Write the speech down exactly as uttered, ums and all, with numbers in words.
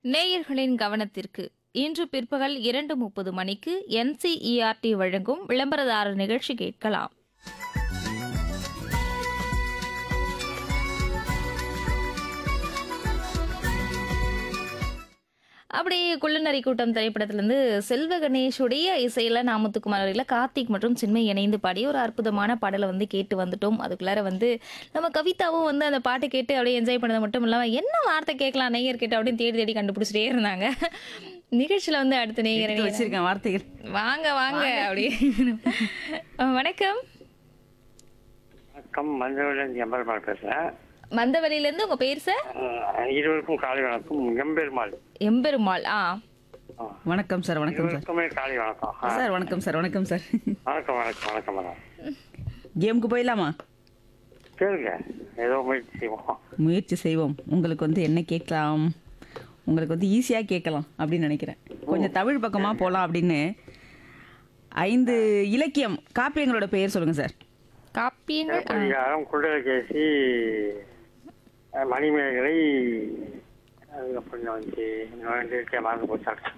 நேயர்களின் கவனத்திற்கு இன்று பிற்பகல் இரண்டு முப்பது மணிக்கு என்சிஇஆர்டி வழங்கும் விளம்பரதாரர் நிகழ்ச்சி கேட்கலாம். அப்படியே குள்ளநரி கூட்டம் திரைப்படத்திலிருந்து செல்வ கணேஷுடைய இசையில நாமத்துக்குமார் வரையில கார்த்திக் மற்றும் சின்மை இணைந்து பாடிய ஒரு அற்புதமான பாடலை வந்து கேட்டு வந்துட்டோம். அதுக்குள்ளார வந்து நம்ம கவிதாவும் வந்து அந்த பாட்டு கேட்டு அப்படியே என்ஜாய் பண்ணது மட்டும் இல்லாம என்ன வார்த்தை கேட்கலாம் நேயர் கேட்டு அப்படின்னு தேடி தேடி கண்டுபிடிச்சிட்டே இருந்தாங்க. நிகழ்ச்சியில வந்து அடுத்த நேயர் எடுத்து வச்சிருக்கேன் வார்த்தைகள். வாங்க வாங்க அப்படி. வணக்கம். வணக்கம், மஞ்சள் எம்பெருமாள் பேசுறேன். மந்தவெளியில இருந்து உங்க பேர் சார்? அஹ் இருவருக்கும் காலை வணக்கம். எம்பெருமாள். எம்பெருமாள். ஆ ஆ. வணக்கம் சார். வணக்கம் சார். இருவருக்குமே காலை வணக்கம். ஆ. சார் வணக்கம் சார். வணக்கம் சார். வணக்கம் வணக்கம் வணக்கம் மேடம். கேமுக்கு போயிடலாமா? கேளுங்க, ஏதோ முயற்சி செய்வோம். முயற்சி செய்வோம். உங்களுக்கு வந்து என்ன கேட்கலாம்? உங்களுக்கு வந்து ஈஸியாக கேட்கலாம் அப்படின்னு நினைக்கிறேன். கொஞ்சம் தமிழ் பக்கமாக போகலாம் அப்படின்னு. ஐந்து இலக்கியம் காப்பியங்களோட பெயர் சொல்லுங்க சார். காப்பியங்கள். ஆ. பரிகாரம், குண்டலகேசி, அஹ் மணிமேகலை, அதுக்கப்புறம் வந்து இன்னொரு இலக்கியம் மறந்து போச்சாங்க.